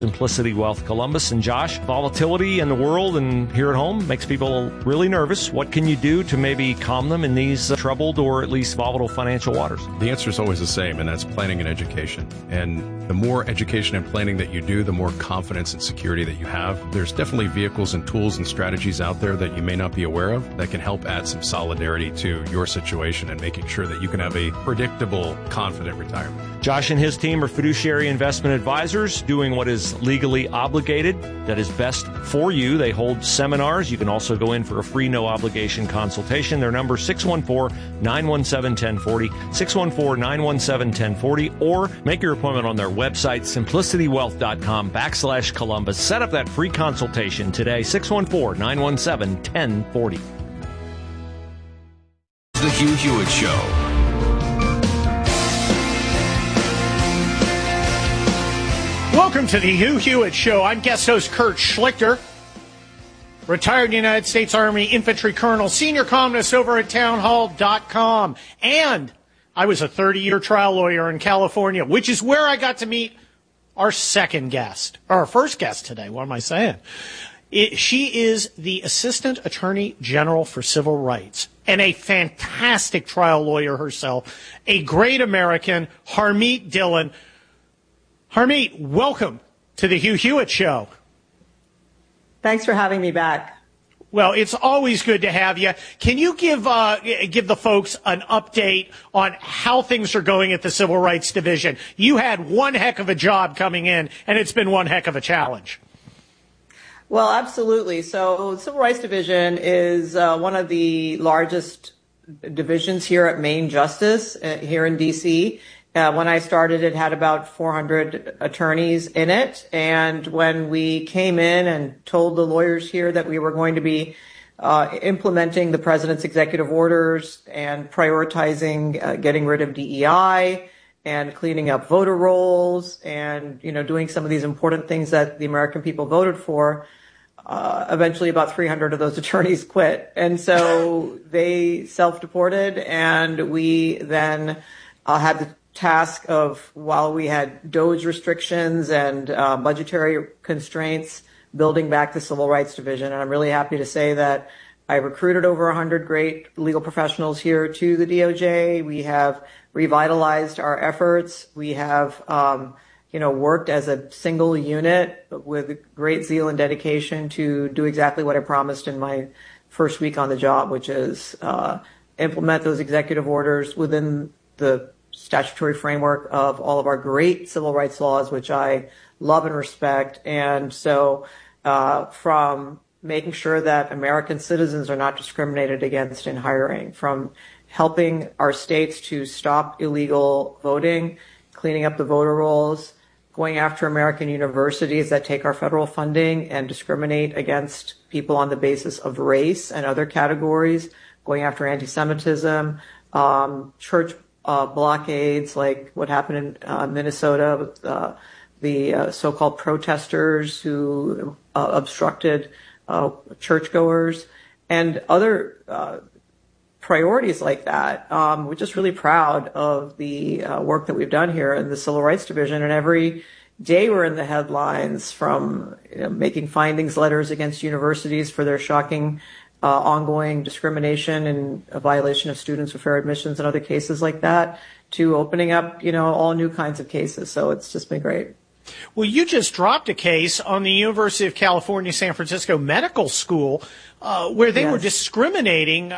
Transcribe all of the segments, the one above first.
Simplicity Wealth Columbus. And Josh, volatility in the world and here at home makes people really nervous. What can you do to maybe calm them in these troubled or at least volatile financial waters? The answer is always the same, and that's planning and education. And the more education and planning that you do, the more confidence and security that you have. There's definitely vehicles and tools and strategies out there that you may not be aware of that can help add some solidarity to your situation and making sure that you can have a predictable, confident retirement. Josh and his team are fiduciary investment advisors doing what is legally obligated, that is best for you. They hold seminars. You can also go in for a free no-obligation consultation. Their number is 614-917-1040, 614-917-1040, or make your appointment on their website, simplicitywealth.com/Columbus. Set up that free consultation today, 614-917-1040. The Hugh Hewitt Show. Welcome to the Hugh Hewitt Show. I'm guest host Kurt Schlichter, retired United States Army infantry colonel, senior columnist over at townhall.com. And I was a 30-year trial lawyer in California, which is where I got to meet our second guest, or our first guest today. What am I saying? She is the Assistant Attorney General for Civil Rights and a fantastic trial lawyer herself, a great American, Harmeet Dillon. Harmeet, welcome to the Hugh Hewitt Show. Thanks for having me back. Well, it's always good to have you. Can you give the folks an update on how things are going at the Civil Rights Division? You had one heck of a job coming in, and it's been one heck of a challenge. Well, absolutely. So the Civil Rights Division is one of the largest divisions here at Main Justice here in D.C. When I started, it had about 400 attorneys in it. And when we came in and told the lawyers here that we were going to be implementing the president's executive orders and prioritizing getting rid of DEI and cleaning up voter rolls and, doing some of these important things that the American people voted for, eventually about 300 of those attorneys quit. And so they self-deported, and we then had the task of, while we had DOJ restrictions and budgetary constraints, building back the Civil Rights Division. And I'm really happy to say that I recruited over 100 great legal professionals here to the DOJ. We have revitalized our efforts. We have, worked as a single unit with great zeal and dedication to do exactly what I promised in my first week on the job, which is implement those executive orders within the statutory framework of all of our great civil rights laws, which I love and respect. And so from making sure that American citizens are not discriminated against in hiring, from helping our states to stop illegal voting, cleaning up the voter rolls, going after American universities that take our federal funding and discriminate against people on the basis of race and other categories, going after anti-Semitism, church blockades like what happened in Minnesota with the so-called protesters who obstructed churchgoers, and other priorities like that. We're just really proud of the work that we've done here in the Civil Rights Division, and every day we're in the headlines from making findings letters against universities for their shocking ongoing discrimination and a violation of students with fair admissions and other cases like that, to opening up, all new kinds of cases. So it's just been great. Well, you just dropped a case on the University of California, San Francisco Medical School, where they were discriminating,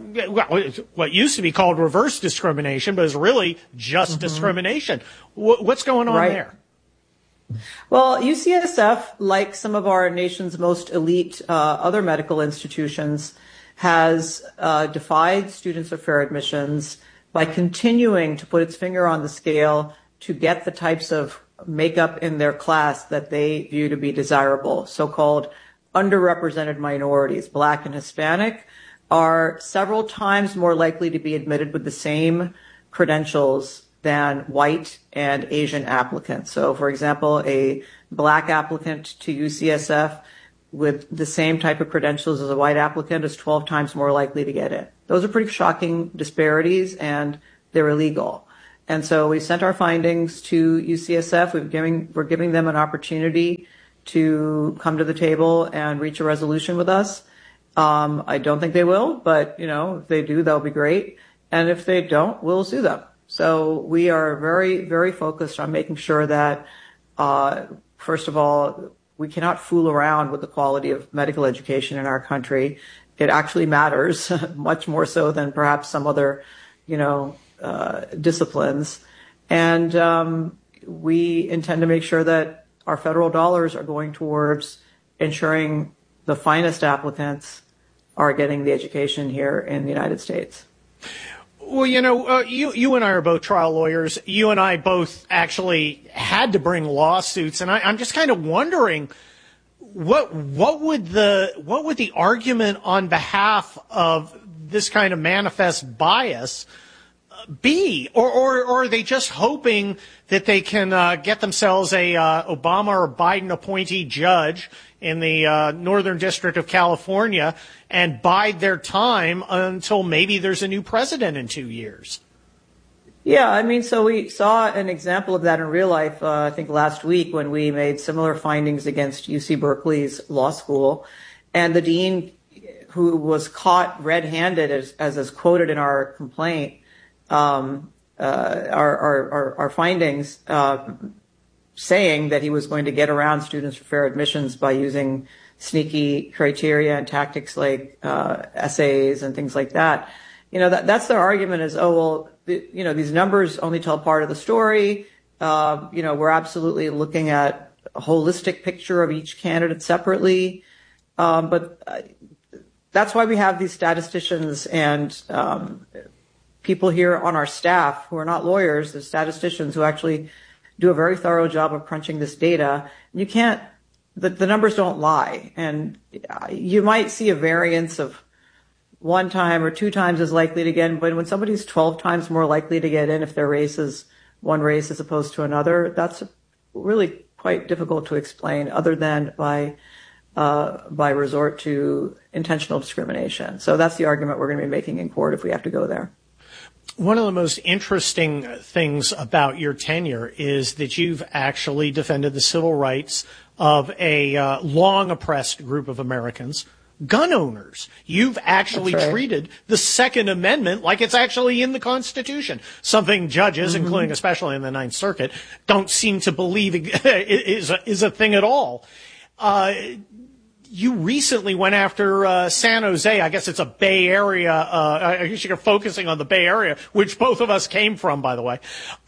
what used to be called reverse discrimination, but is really just discrimination. What's going on there? Well, UCSF, like some of our nation's most elite other medical institutions, has defied students of fair admissions by continuing to put its finger on the scale to get the types of makeup in their class that they view to be desirable. So-called underrepresented minorities, Black and Hispanic, are several times more likely to be admitted with the same credentials than white and Asian applicants. So, for example, a Black applicant to UCSF with the same type of credentials as a white applicant is 12 times more likely to get in. Those are pretty shocking disparities, and they're illegal. And so we sent our findings to UCSF. We're giving them an opportunity to come to the table and reach a resolution with us. I don't think they will, but, if they do, that'll be great. And if they don't, we'll sue them. So we are very, very focused on making sure that, first of all, we cannot fool around with the quality of medical education in our country. It actually matters much more so than perhaps some other, disciplines. And we intend to make sure that our federal dollars are going towards ensuring the finest applicants are getting the education here in the United States. Well, you and I are both trial lawyers. You and I both actually had to bring lawsuits, and I'm just kind of wondering what would the argument on behalf of this kind of manifest bias be, or are they just hoping that they can get themselves a Obama or Biden appointee judge in the Northern District of California and bide their time until maybe there's a new president in 2 years? Yeah, so we saw an example of that in real life, I think last week when we made similar findings against UC Berkeley's law school. And the dean, who was caught red-handed, as is quoted in our complaint, our findings, saying that he was going to get around students for fair admissions by using sneaky criteria and tactics like essays and things like that. That's their argument is, these numbers only tell part of the story. We're absolutely looking at a holistic picture of each candidate separately. But that's why we have these statisticians and people here on our staff who are not lawyers, the statisticians who actually do a very thorough job of crunching this data. You can't, the numbers don't lie. And you might see a variance of 1 time or 2 times as likely to get in, but when somebody's 12 times more likely to get in if their race is one race as opposed to another, that's really quite difficult to explain other than by resort to intentional discrimination. So that's the argument we're going to be making in court if we have to go there. One of the most interesting things about your tenure is that you've actually defended the civil rights of a long oppressed group of Americans, gun owners. You've actually treated the Second Amendment like it's actually in the Constitution, something judges, including especially in the Ninth Circuit, don't seem to believe is a thing at all. You recently went after San Jose. I guess it's a Bay Area. I guess you're focusing on the Bay Area, which both of us came from, by the way.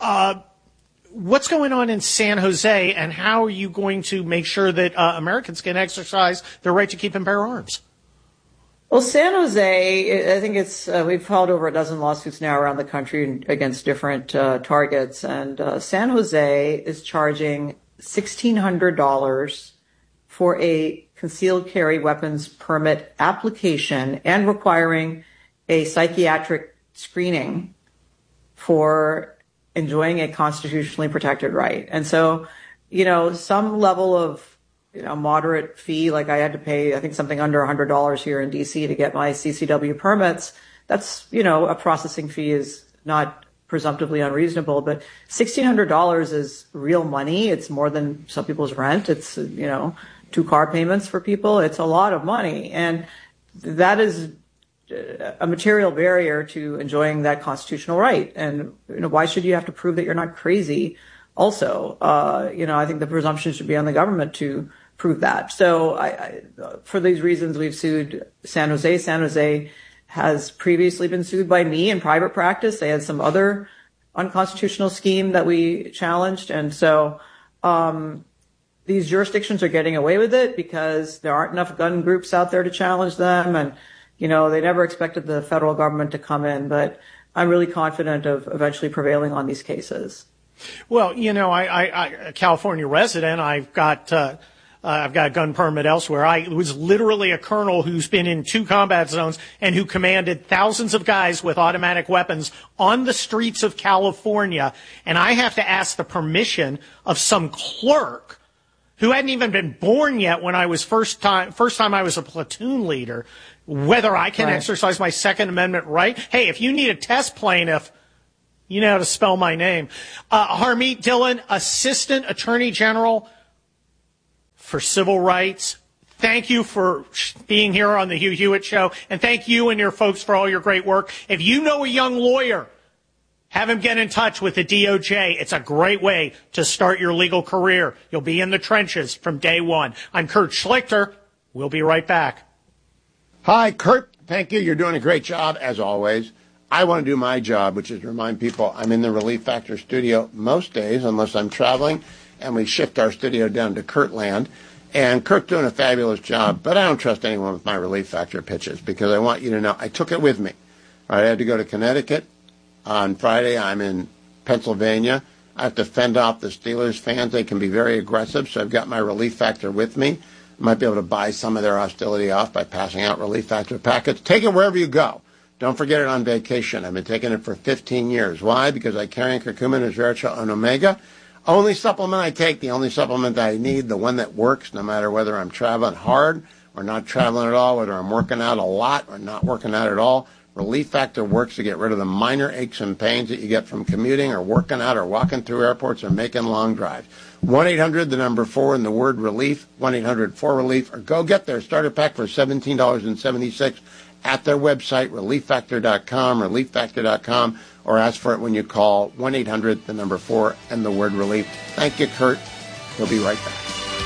What's going on in San Jose, and how are you going to make sure that Americans can exercise their right to keep and bear arms? Well, San Jose, I think we've filed over a dozen lawsuits now around the country against different targets, and San Jose is charging $1,600 for a concealed carry weapons permit application and requiring a psychiatric screening for enjoying a constitutionally protected right. And so, some level of, moderate fee, like I had to pay, I think something under $100 here in DC to get my CCW permits. That's, a processing fee is not presumptively unreasonable, but $1,600 is real money. It's more than some people's rent. It's, 2 car payments for people. It's a lot of money. And that is a material barrier to enjoying that constitutional right. And, why should you have to prove that you're not crazy? Also, I think the presumption should be on the government to prove that. So for these reasons, we've sued San Jose. San Jose has previously been sued by me in private practice. They had some other unconstitutional scheme that we challenged. And so, these jurisdictions are getting away with it because there aren't enough gun groups out there to challenge them. And, they never expected the federal government to come in, but I'm really confident of eventually prevailing on these cases. Well, I a California resident, I've got a gun permit elsewhere. I was literally a colonel who's been in 2 combat zones and who commanded thousands of guys with automatic weapons on the streets of California. And I have to ask the permission of some clerk who hadn't even been born yet when I was first time I was a platoon leader, whether I can exercise my Second Amendment right. Hey, if you need a test plaintiff, You know how to spell my name. Harmeet Dillon, Assistant Attorney General for Civil Rights. Thank you for being here on the Hugh Hewitt Show, and thank you and your folks for all your great work. If you know a young lawyer, have him get in touch with the DOJ. It's a great way to start your legal career. You'll be in the trenches from day one. I'm Kurt Schlichter. We'll be right back. Hi, Kurt. Thank you. You're doing a great job, as always. I want to do my job, which is remind people I'm in the Relief Factor studio most days, unless I'm traveling, and we shift our studio down to Kurtland. And Kurt's doing a fabulous job, but I don't trust anyone with my Relief Factor pitches because I want you to know I took it with me. All right, I had to go to Connecticut. On Friday, I'm in Pennsylvania. I have to fend off the Steelers fans. They can be very aggressive, so I've got my Relief Factor with me. I might be able to buy some of their hostility off by passing out Relief Factor packets. Take it wherever you go. Don't forget it on vacation. I've been taking it for 15 years. Why? Because I carry curcumin, resveratrol, and omega. Only supplement I take, the only supplement that I need, the one that works no matter whether I'm traveling hard or not traveling at all, whether I'm working out a lot or not working out at all. Relief Factor works to get rid of the minor aches and pains that you get from commuting or working out or walking through airports or making long drives. 1-800, the number 4, and the word relief, 1-800-4RELIEF, or go get their starter pack for $17.76 at their website, relieffactor.com, relieffactor.com, or ask for it when you call 1-800, the number 4, and the word relief. Thank you, Kurt. We'll be right back.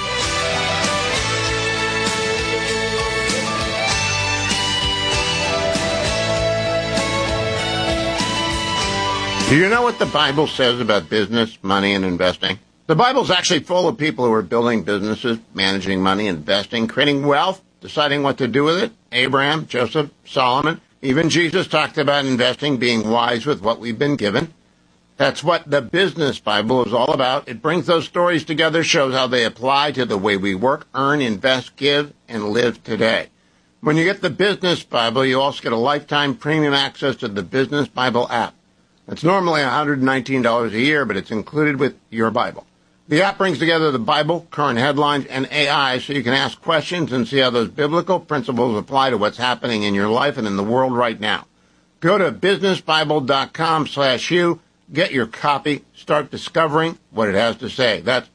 Do you know what the Bible says about business, money, and investing? The Bible's actually full of people who are building businesses, managing money, investing, creating wealth, deciding what to do with it. Abraham, Joseph, Solomon, even Jesus talked about investing, being wise with what we've been given. That's what the Business Bible is all about. It brings those stories together, shows how they apply to the way we work, earn, invest, give, and live today. When you get the Business Bible, you also get a lifetime premium access to the Business Bible app. It's normally $119 a year, but it's included with your Bible. The app brings together the Bible, current headlines, and AI so you can ask questions and see how those biblical principles apply to what's happening in your life and in the world right now. Go to businessbible.com/Hugh, get your copy, start discovering what it has to say. That's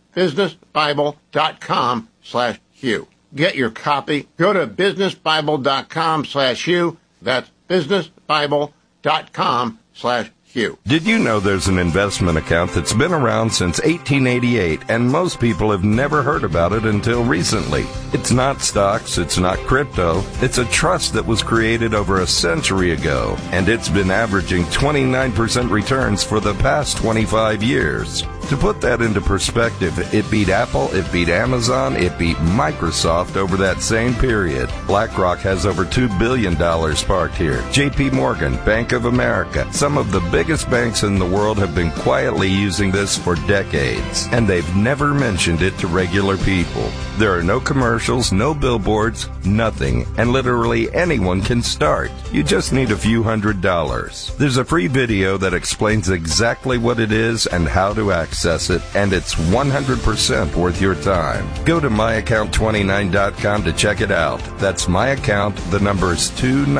businessbible.com/Hugh. Get your copy. Go to businessbible.com/Hugh. That's businessbible.com/Hugh. Did you know there's an investment account that's been around since 1888 and most people have never heard about it until recently? It's not stocks, it's not crypto, it's a trust that was created over a century ago, and it's been averaging 29% returns for the past 25 years. To put that into perspective, it beat Apple, it beat Amazon, it beat Microsoft over that same period. BlackRock has over $2 billion parked here. JP Morgan, Bank of America, some of the biggest banks in the world have been quietly using this for decades, and they've never mentioned it to regular people. There are no commercials, no billboards, nothing, and literally anyone can start. You just need a few $100s. There's a free video that explains exactly what it is and how to access it, and it's 100% worth your time. Go to myaccount29.com to check it out. That's myaccount, the number's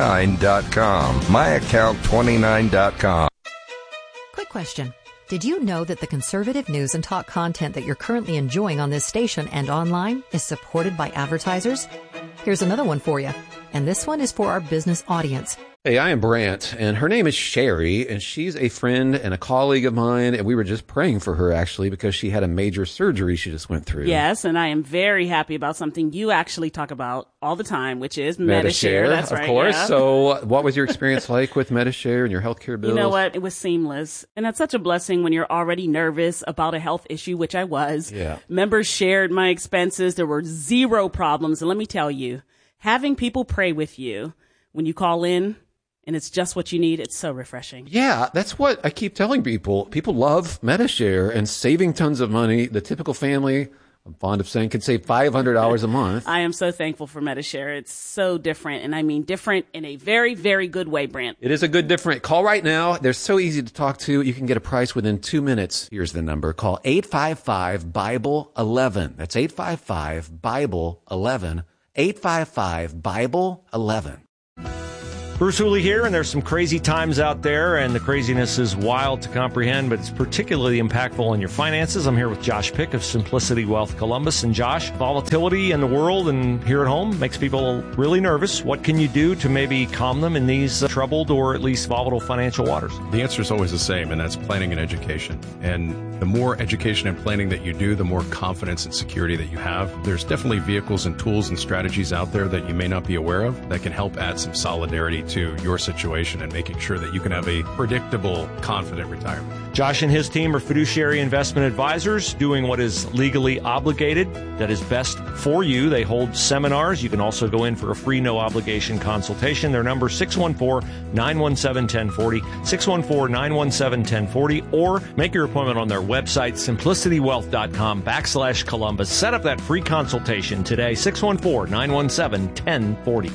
29.com. myaccount29.com. Quick question. Did you know that the conservative news and talk content that you're currently enjoying on this station and online is supported by advertisers? Here's another one for you. And this one is for our business audience. Hey, I am Brant, and her name is Sherry, and she's a friend and a colleague of mine, and we were just praying for her, actually, because she had a major surgery she just went through. Yes, and I am very happy about something you actually talk about all the time, which is Medi-Share. That's right. Of course. Yeah. So what was your experience like with Medi-Share and your healthcare bills? You know what? It was seamless, and that's such a blessing when you're already nervous about a health issue, which I was. Yeah. Members shared my expenses. There were zero problems, and let me tell you, having people pray with you when you call in, and it's just what you need. It's so refreshing. Yeah, that's what I keep telling people. People love Medi-Share and saving tons of money. The typical family, I'm fond of saying, can save $500 a month. I am so thankful for Medi-Share. It's so different, and I mean different in a very, very good way, Brant. It is a good different. Call right now. They're so easy to talk to. You can get a price within 2 minutes. Here's the number. Call 855-BIBLE-11. That's 855-BIBLE-11. 855-BIBLE-11. Bruce Hooley here, and there's some crazy times out there, and the craziness is wild to comprehend, but it's particularly impactful on your finances. I'm here with Josh Pick of Simplicity Wealth Columbus. And Josh, volatility in the world and here at home makes people really nervous. What can you do to maybe calm them in these troubled or at least volatile financial waters? The answer is always the same, and that's planning and education. And the more education and planning that you do, the more confidence and security that you have. There's definitely vehicles and tools and strategies out there that you may not be aware of that can help add some solidarity to your situation and making sure that you can have a predictable, confident retirement. Josh and his team are fiduciary investment advisors doing what is legally obligated, that is best for you. They hold seminars. You can also go in for a free no-obligation consultation. Their number is 614-917-1040, 614-917-1040, or make your appointment on their website, simplicitywealth.com/Columbus. Set up that free consultation today, 614-917-1040.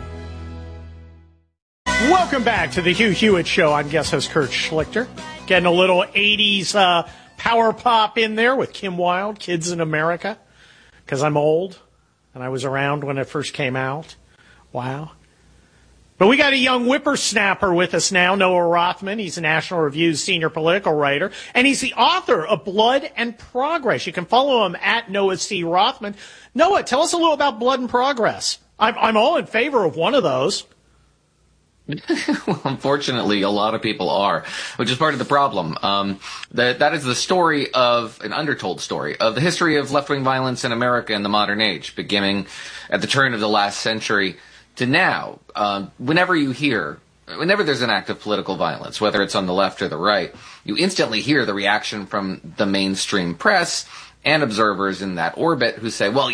Welcome back to the Hugh Hewitt Show. I'm guest host Kurt Schlichter. Getting a little 80s power pop in there with Kim Wilde, Kids in America, because I'm old and I was around when it first came out. Wow. But we got a young whippersnapper with us now, Noah Rothman. He's a National Review's senior political writer, and he's the author of Blood and Progress. You can follow him at Noah C. Rothman. Noah, tell us a little about Blood and Progress. I'm all in favor of one of those. Well, unfortunately, a lot of people are, which is part of the problem. That is the story of an undertold story of the history of left-wing violence in America in the modern age, beginning at the turn of the last century to now. Whenever there's an act of political violence, whether it's on the left or the right, you instantly hear the reaction from the mainstream press and observers in that orbit who say, well,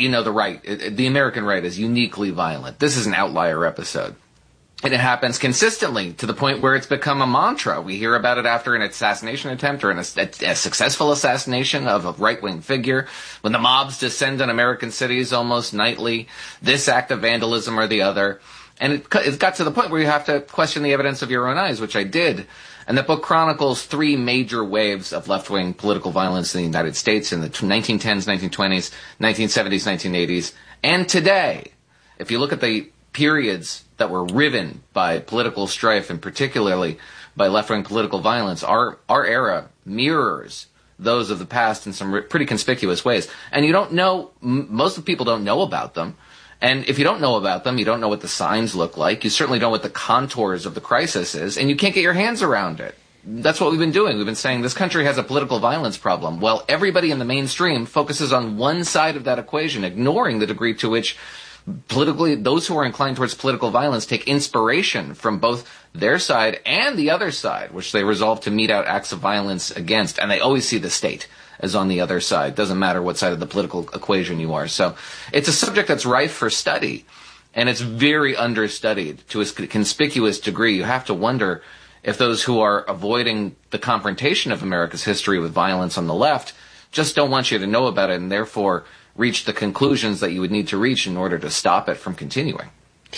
the American right is uniquely violent. This is an outlier episode. And it happens consistently to the point where it's become a mantra. We hear about it after an assassination attempt or a successful assassination of a right-wing figure. When the mobs descend on American cities almost nightly, this act of vandalism or the other. And it got to the point where you have to question the evidence of your own eyes, which I did. And the book chronicles three major waves of left-wing political violence in the United States in the 1910s, 1920s, 1970s, 1980s, and today. If you look at the periods that were riven by political strife and particularly by left-wing political violence, our era mirrors those of the past in some pretty conspicuous ways. And you don't know, most of the people don't know about them. And if you don't know about them, you don't know what the signs look like. You certainly don't know what the contours of the crisis is, and you can't get your hands around it. That's what we've been doing. We've been saying this country has a political violence problem. Well, everybody in the mainstream focuses on one side of that equation, ignoring the degree to which politically, those who are inclined towards political violence take inspiration from both their side and the other side, which they resolve to mete out acts of violence against. And they always see the state as on the other side. Doesn't matter what side of the political equation you are. So it's a subject that's rife for study, and it's very understudied to a conspicuous degree. You have to wonder if those who are avoiding the confrontation of America's history with violence on the left just don't want you to know about it, and therefore reach the conclusions that you would need to reach in order to stop it from continuing.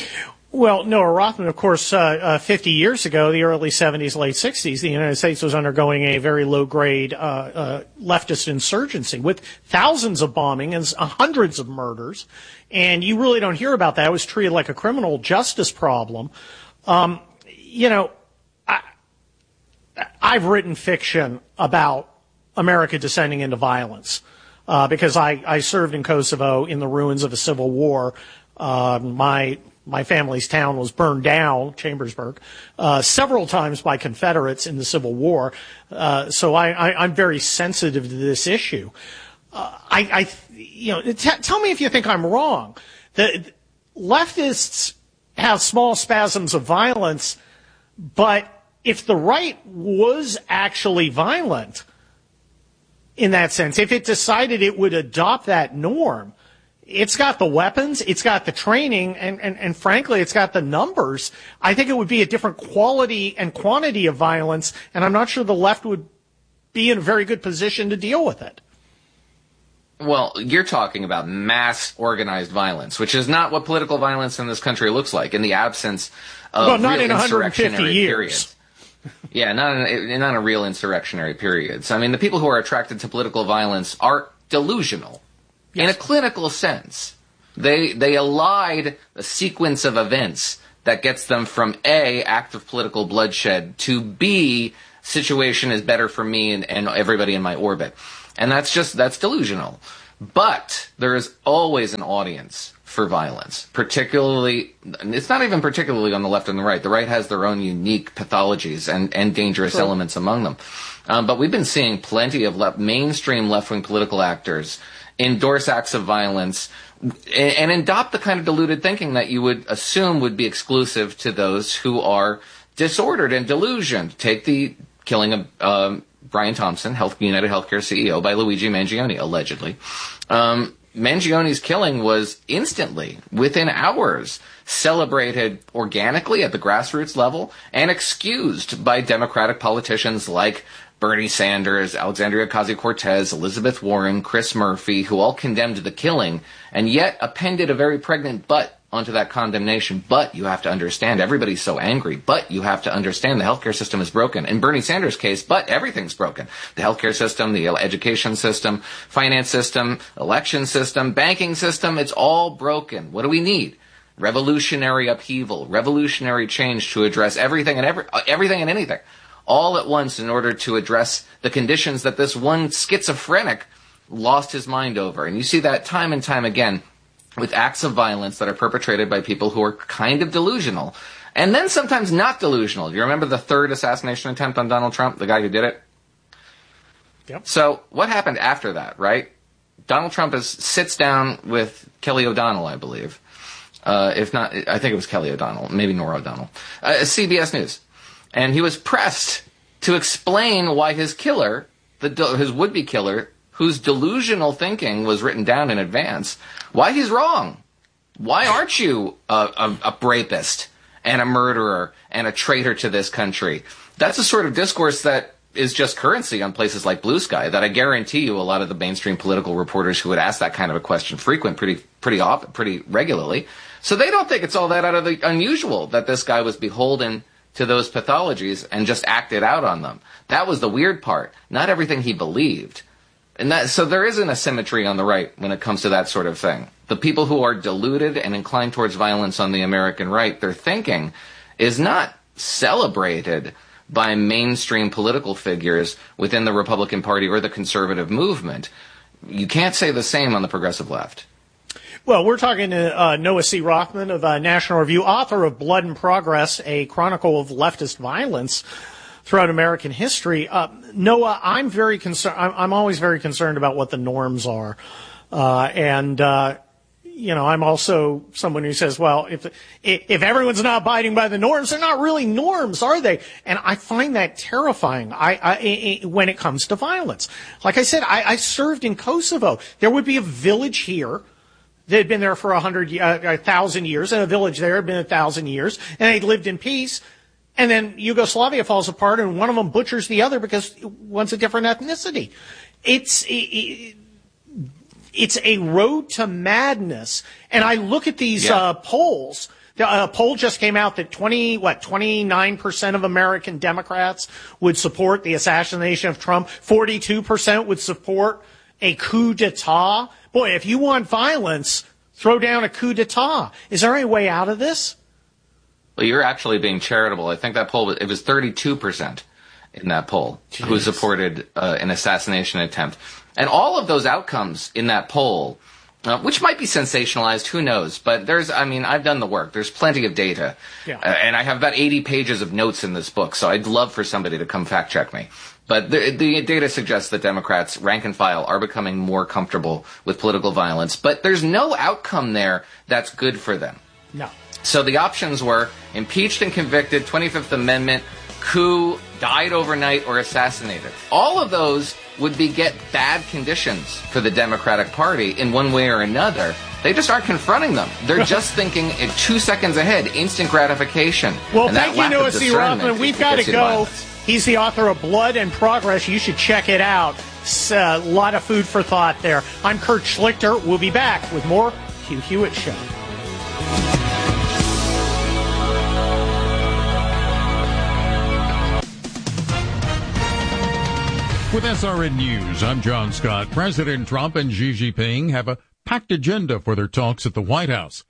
Well, Noah Rothman, of course, 50 years ago, the early 70s, late 60s, the United States was undergoing a very low-grade leftist insurgency with thousands of bombings and hundreds of murders, and you really don't hear about that. It was treated like a criminal justice problem. I've written fiction about America descending into violence. Because I served in Kosovo in the ruins of a civil war. My family's town was burned down, Chambersburg, several times by Confederates in the Civil War. So I'm very sensitive to this issue. Tell me if you think I'm wrong. The leftists have small spasms of violence, but if the right was actually violent, in that sense, if it decided it would adopt that norm, it's got the weapons, it's got the training, and frankly, it's got the numbers. I think it would be a different quality and quantity of violence, and I'm not sure the left would be in a very good position to deal with it. Well, you're talking about mass organized violence, which is not what political violence in this country looks like in the absence of not real in insurrectionary 150 years. periods. Yeah, not in a real insurrectionary periods. I mean, the people who are attracted to political violence are delusional. Yes. In a clinical sense. They allied a sequence of events that gets them from A, act of political bloodshed, to B, situation is better for me and everybody in my orbit. And that's delusional. But there is always an audience for violence, particularly, it's not even particularly on the left and the right. The right has their own unique pathologies and dangerous elements among them. But we've been seeing plenty of mainstream left-wing political actors endorse acts of violence and adopt the kind of deluded thinking that you would assume would be exclusive to those who are disordered and delusioned. Take the killing of Brian Thompson, United Healthcare CEO, by Luigi Mangione, allegedly. Mangioni's killing was instantly, within hours, celebrated organically at the grassroots level and excused by Democratic politicians like Bernie Sanders, Alexandria Ocasio-Cortez, Elizabeth Warren, Chris Murphy, who all condemned the killing, and yet appended a very pregnant but onto that condemnation. But you have to understand, everybody's so angry, but you have to understand the healthcare system is broken. In Bernie Sanders' case, but everything's broken. The healthcare system, the education system, finance system, election system, banking system, it's all broken. What do we need? Revolutionary upheaval, revolutionary change to address everything and anything, all at once in order to address the conditions that this one schizophrenic lost his mind over. And you see that time and time again with acts of violence that are perpetrated by people who are kind of delusional, and then sometimes not delusional. Do you remember the third assassination attempt on Donald Trump, the guy who did it? Yep. So what happened after that, right? Donald Trump sits down with Kelly O'Donnell, I believe. If not, I think it was Kelly O'Donnell, maybe Nora O'Donnell, CBS News. And he was pressed to explain why his killer, his would-be killer, whose delusional thinking was written down in advance, why he's wrong. Why aren't you a rapist and a murderer and a traitor to this country? That's a sort of discourse that is just currency on places like Blue Sky that I guarantee you a lot of the mainstream political reporters who would ask that kind of a question pretty often, pretty regularly. So they don't think it's all that out of the unusual that this guy was beholden to those pathologies and just acted out on them. That was the weird part. Not everything he believed. So there is an asymmetry on the right when it comes to that sort of thing. The people who are deluded and inclined towards violence on the American right, their thinking is not celebrated by mainstream political figures within the Republican Party or the conservative movement. You can't say the same on the progressive left. Well, we're talking to Noah C. Rothman of National Review, author of Blood and Progress, a chronicle of leftist violence throughout American history. Noah, I'm very concerned. I'm always very concerned about what the norms are. I'm also someone who says, well, if everyone's not abiding by the norms, they're not really norms, are they? And I find that terrifying. When it comes to violence, like I said, I served in Kosovo. There would be a village here that had been there for 1,000 years, and a village there had been 1,000 years, and they'd lived in peace. And then Yugoslavia falls apart, and one of them butchers the other because one's a different ethnicity. It's a road to madness. And I look at these polls. A poll just came out that 29% of American Democrats would support the assassination of Trump. 42% would support a coup d'etat. Boy, if you want violence, throw down a coup d'etat. Is there any way out of this? Well, you're actually being charitable. I think that poll, it was 32% in that poll who supported an assassination attempt. And all of those outcomes in that poll, which might be sensationalized, who knows? But I've done the work. There's plenty of data. Yeah. And I have about 80 pages of notes in this book, so I'd love for somebody to come fact check me. But the data suggests that Democrats, rank and file, are becoming more comfortable with political violence. But there's no outcome there that's good for them. No. So the options were impeached and convicted, 25th Amendment, coup, died overnight, or assassinated. All of those would beget bad conditions for the Democratic Party in one way or another. They just aren't confronting them. They're just thinking 2 seconds ahead, instant gratification. Well, thank you, Noah C. Rothman. We've got to go. He's the author of Blood and Progress. You should check it out. It's a lot of food for thought there. I'm Kurt Schlichter. We'll be back with more Hugh Hewitt Show. With SRN News, I'm John Scott. President Trump and Xi Jinping have a packed agenda for their talks at the White House.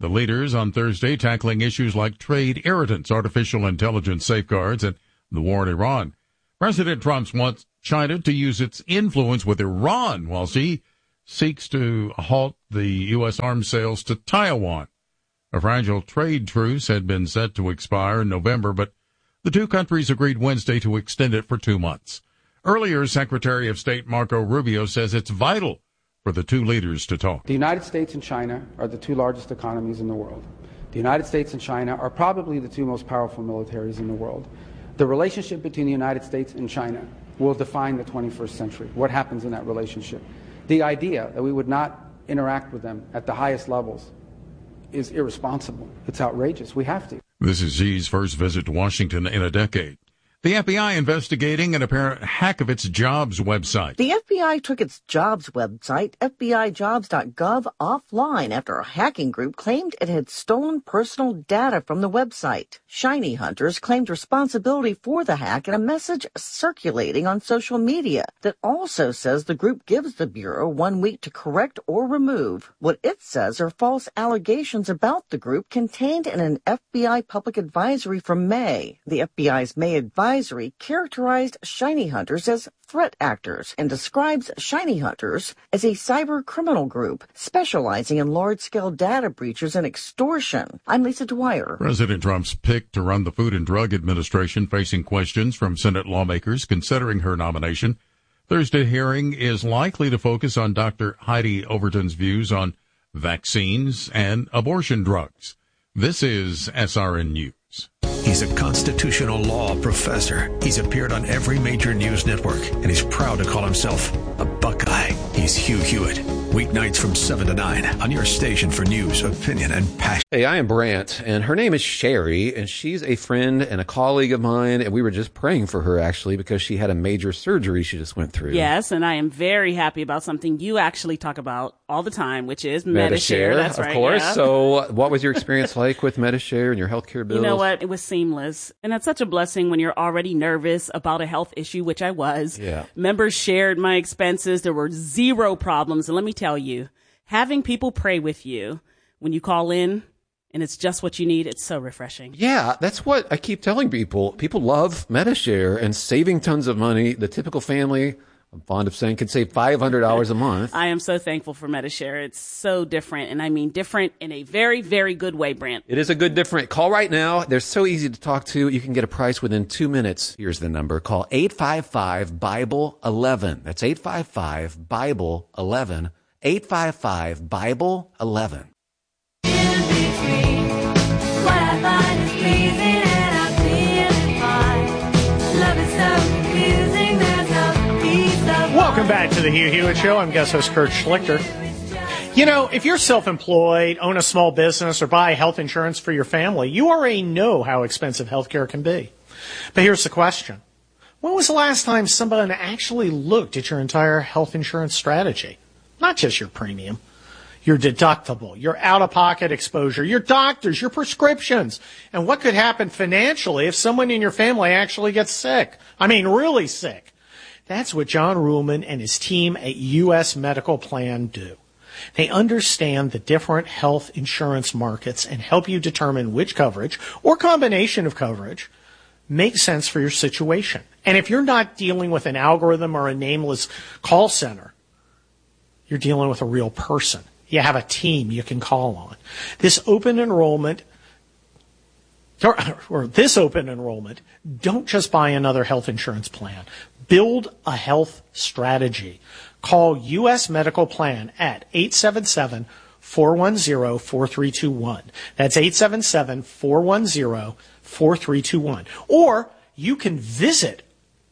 The leaders on Thursday tackling issues like trade irritants, artificial intelligence safeguards, and the war in Iran. President Trump wants China to use its influence with Iran while she seeks to halt the U.S. arms sales to Taiwan. A fragile trade truce had been set to expire in November, but the two countries agreed Wednesday to extend it for 2 months. Earlier, Secretary of State Marco Rubio says it's vital for the two leaders to talk. The United States and China are the two largest economies in the world. The United States and China are probably the two most powerful militaries in the world. The relationship between the United States and China will define the 21st century. What happens in that relationship? The idea that we would not interact with them at the highest levels is irresponsible. It's outrageous. We have to. This is Xi's first visit to Washington in a decade. The FBI investigating an apparent hack of its jobs website. The FBI took its jobs website, FBIJobs.gov, offline after a hacking group claimed it had stolen personal data from the website. Shiny hunters claimed responsibility for the hack in a message circulating on social media that also says the group gives the Bureau 1 week to correct or remove what it says are false allegations about the group contained in an FBI public advisory from May. The FBI's May advisory characterized shiny hunters as threat actors and describes shiny hunters as a cyber criminal group specializing in large-scale data breaches and extortion. I'm Lisa Dwyer. President Trump's pick to run the Food and Drug Administration facing questions from Senate lawmakers considering her nomination. Thursday hearing is likely to focus on Dr. Heidi Overton's views on vaccines and abortion drugs. This is SRN News. He's a constitutional law professor. He's appeared on every major news network, and he's proud to call himself a Buckeye. He's Hugh Hewitt. Weeknights from 7 to 9 on your station for news, opinion, and passion. Hey, I am Brant, and her name is Sherry, and she's a friend and a colleague of mine, and we were just praying for her, actually, because she had a major surgery she just went through. Yes, and I am very happy about something you actually talk about all the time, which is Medi-Share. That's right, of course. Yeah. So what was your experience like with Medi-Share and your healthcare bills? You know what? It was seamless. And that's such a blessing when you're already nervous about a health issue, which I was. Yeah. Members shared my expenses. There were zero problems. And let me tell you, having people pray with you when you call in and it's just what you need, it's so refreshing. Yeah, that's what I keep telling people. People love Medi-Share and saving tons of money. The typical family, I'm fond of saying, can save $500 a month. I am so thankful for Medi-Share. It's so different, and I mean different in a very, very good way, Brant. It is a good different. Call right now. They're so easy to talk to. You can get a price within 2 minutes. Here's the number. Call 855-BIBLE-11. That's 855-BIBLE-11. 855-BIBLE-11. Welcome back to the Hugh Hewitt Show. I'm guest host Kurt Schlichter. You know, if you're self-employed, own a small business, or buy health insurance for your family, you already know how expensive healthcare can be. But here's the question. When was the last time someone actually looked at your entire health insurance strategy? Not just your premium, your deductible, your out-of-pocket exposure, your doctors, your prescriptions, and what could happen financially if someone in your family actually gets sick. I mean, really sick. That's what John Ruhlman and his team at U.S. Medical Plan do. They understand the different health insurance markets and help you determine which coverage or combination of coverage makes sense for your situation. And if you're not dealing with an algorithm or a nameless call center, you're dealing with a real person. You have a team you can call on. This open enrollment, don't just buy another health insurance plan. Build a health strategy. Call U.S. Medical Plan at 877-410-4321. That's 877-410-4321. Or you can visit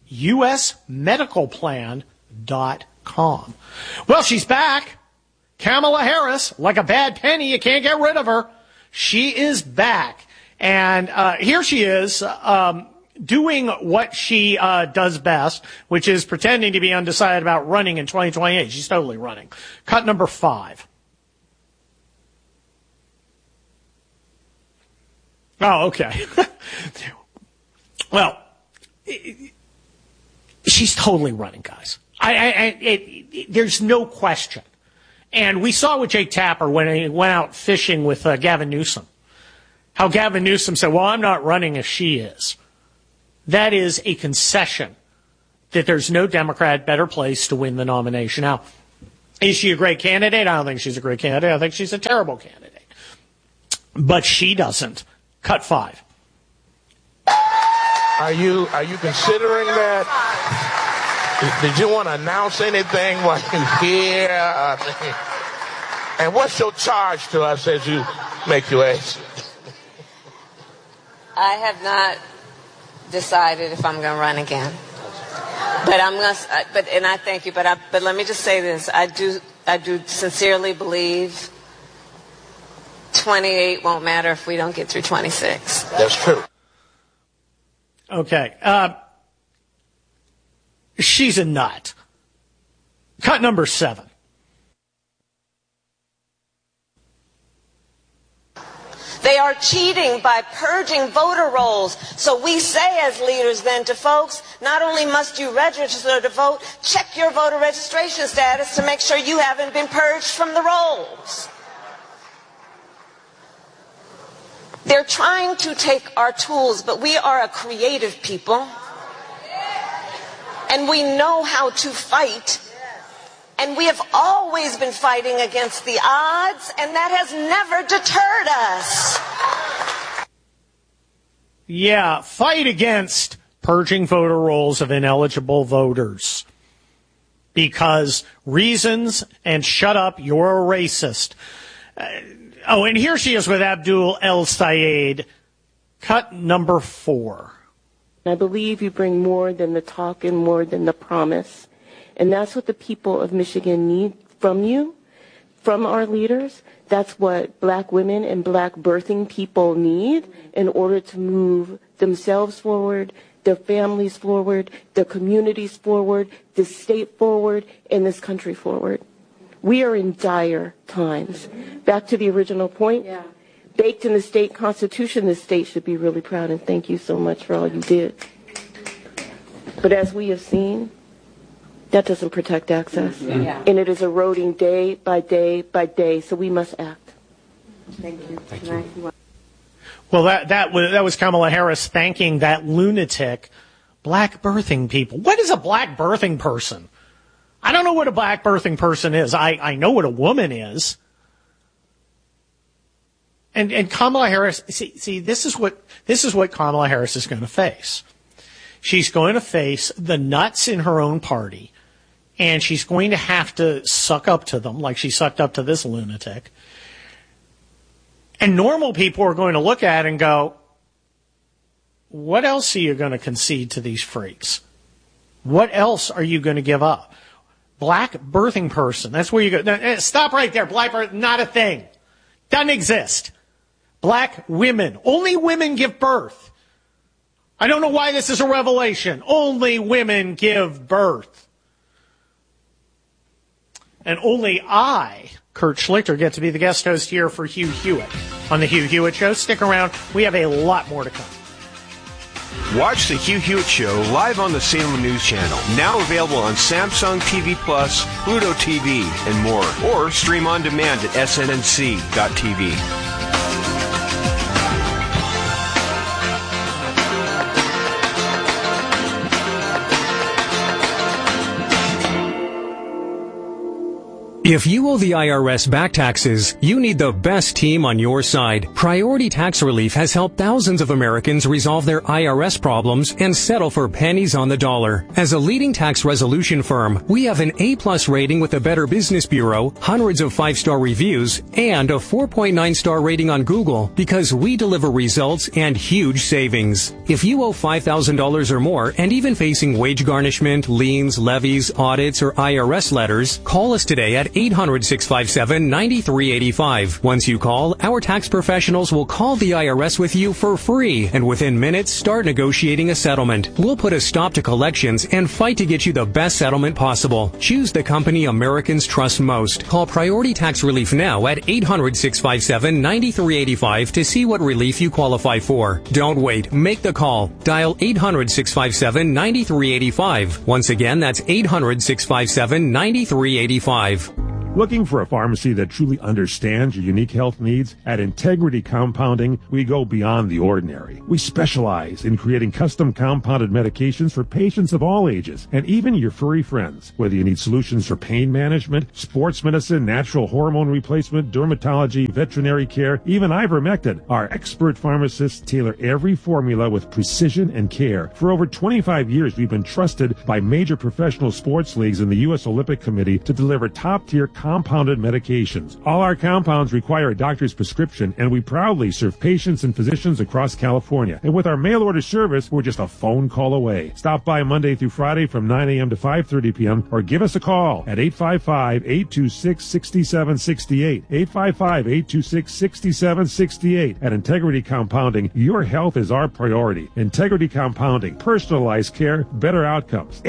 usmedicalplan.com. Well, she's back. Kamala Harris, like a bad penny, you can't get rid of her. She is back. And here she is, doing what she does best, which is pretending to be undecided about running in 2028. She's totally running. Cut number 5. Oh, okay. Well, she's totally running, guys. There's no question. And we saw with Jake Tapper when he went out fishing with Gavin Newsom, how Gavin Newsom said, well, I'm not running as she is. That is a concession that there's no Democrat better place to win the nomination. Now, is she a great candidate? I don't think she's a great candidate. I think she's a terrible candidate. But she doesn't. Cut 5. Are you considering that? Did you want to announce anything while you're here? And what's your charge to us as you make your exit? I have not decided if I'm going to run again. But and I thank you. But let me just say this: I do sincerely believe 28 won't matter if we don't get through 26. That's true. Okay. She's a nut. Cut number 7. They are cheating by purging voter rolls. So we say as leaders then to folks, not only must you register to vote, check your voter registration status to make sure you haven't been purged from the rolls. They're trying to take our tools, but we are a creative people. And we know how to fight. And we have always been fighting against the odds, and that has never deterred us. Yeah, fight against purging voter rolls of ineligible voters. Because reasons and shut up, you're a racist. And here she is with Abdul El Sayed. Cut number 4. I believe you bring more than the talk and more than the promise. And that's what the people of Michigan need from you, from our leaders. That's what black women and black birthing people need in order to move themselves forward, their families forward, their communities forward, this state forward, and this country forward. We are in dire times. Back to the original point, baked in the state constitution, this state should be really proud, and thank you so much for all you did. But as we have seen, that doesn't protect access. And it is eroding day by day by day, so we must act. Thank you. Thank you. Well, that was Kamala Harris thanking that lunatic black birthing people. What is a black birthing person? I don't know what a black birthing person is. I know what a woman is. And Kamala Harris, see, this is what Kamala Harris is going to face. She's going to face the nuts in her own party, and she's going to have to suck up to them like she sucked up to this lunatic. And normal people are going to look at it and go, what else are you going to concede to these freaks? What else are you going to give up? Black birthing person. That's where you go. Now, stop right there. Black birth, not a thing. Doesn't exist. Black women. Only women give birth. I don't know why this is a revelation. Only women give birth. And only I, Kurt Schlichter, get to be the guest host here for Hugh Hewitt on The Hugh Hewitt Show. Stick around. We have a lot more to come. Watch The Hugh Hewitt Show live on the Salem News Channel. Now available on Samsung TV Plus, Pluto TV, and more. Or stream on demand at SNNC.TV. If you owe the IRS back taxes, you need the best team on your side. Priority Tax Relief has helped thousands of Americans resolve their IRS problems and settle for pennies on the dollar. As a leading tax resolution firm, we have an A+ rating with the Better Business Bureau, hundreds of 5-star reviews, and a 4.9-star rating on Google because we deliver results and huge savings. If you owe $5,000 or more and even facing wage garnishment, liens, levies, audits, or IRS letters, call us today at 800-657-9385. Once you call, our tax professionals will call the IRS with you for free and within minutes start negotiating a settlement. We'll put a stop to collections and fight to get you the best settlement possible. Choose the company Americans trust most. Call Priority Tax Relief now at 800-657-9385 to see what relief you qualify for. Don't wait. Make the call. Dial 800-657-9385. Once again, that's 800-657-9385. Looking for a pharmacy that truly understands your unique health needs? At Integrity Compounding, we go beyond the ordinary. We specialize in creating custom compounded medications for patients of all ages, and even your furry friends. Whether you need solutions for pain management, sports medicine, natural hormone replacement, dermatology, veterinary care, even ivermectin, our expert pharmacists tailor every formula with precision and care. For over 25 years, we've been trusted by major professional sports leagues and the U.S. Olympic Committee to deliver top-tier compounded medications. All our compounds require a doctor's prescription, and we proudly serve patients and physicians across California. And with our mail-order service, we're just a phone call away. Stop by Monday through Friday from 9 a.m. to 5:30 p.m. or give us a call at 855-826-6768. 855-826-6768. At Integrity Compounding, your health is our priority. Integrity Compounding, personalized care, better outcomes.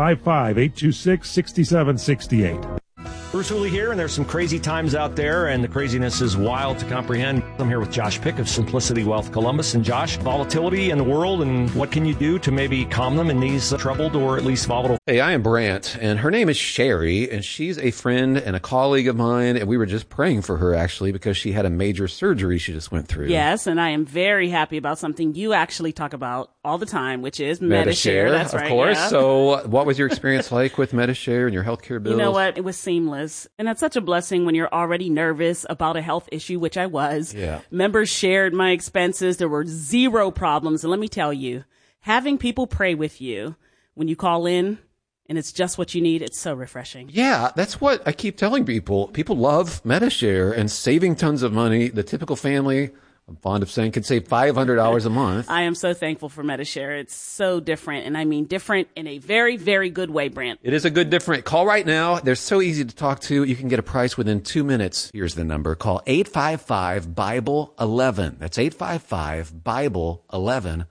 855-826-6768. Bruce Hooley here, and there's some crazy times out there, and the craziness is wild to comprehend. I'm here with Josh Pick of Simplicity Wealth Columbus. And Josh, volatility in the world, and what can you do to maybe calm them in these troubled or at least volatile? Hey, I am Brant, and her name is Sherry, and she's a friend and a colleague of mine, and we were just praying for her, actually, because she had a major surgery she just went through. Yes, and I am very happy about something you actually talk about all the time, which is Medi-Share. That's right. Of course. Yeah. So what was your experience like with Medi-Share and your healthcare bills? You know what? It was seamless. And that's such a blessing when you're already nervous about a health issue, which I was. Yeah. Members shared my expenses. There were zero problems. And let me tell you, having people pray with you when you call in and it's just what you need, it's so refreshing. Yeah, that's what I keep telling people. People love Medi-Share and saving tons of money. The typical family, I'm fond of saying, can save $500 a month. I am so thankful for Medi-Share. It's so different, and I mean different in a very, very good way, Brant. It is a good different. Call right now. They're so easy to talk to. You can get a price within 2 minutes. Here's the number. Call 855-BIBLE-11. That's 855-BIBLE-11.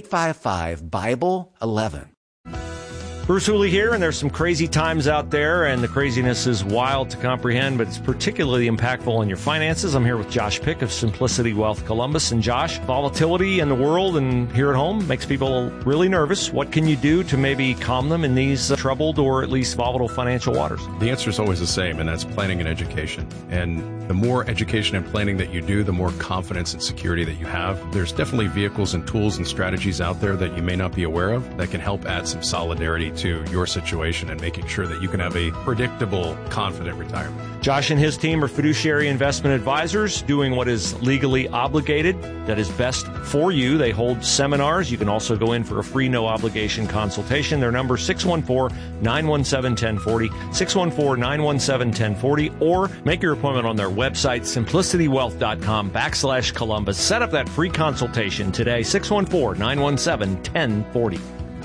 855-BIBLE-11. Bruce Hooley here, and there's some crazy times out there, and the craziness is wild to comprehend, but it's particularly impactful on your finances. I'm here with Josh Pick of Simplicity Wealth Columbus. And Josh, volatility in the world and here at home makes people really nervous. What can you do to maybe calm them in these troubled or at least volatile financial waters? The answer is always the same, and that's planning and education. And the more education and planning that you do, the more confidence and security that you have. There's definitely vehicles and tools and strategies out there that you may not be aware of that can help add some solidarity to your situation and making sure that you can have a predictable, confident retirement. Josh and his team are fiduciary investment advisors doing what is legally obligated, that is best for you. They hold seminars. You can also go in for a free, no-obligation consultation. Their number is 614-917-1040, 614-917-1040, or make your appointment on their website, simplicitywealth.com/Columbus. Set up that free consultation today, 614-917-1040.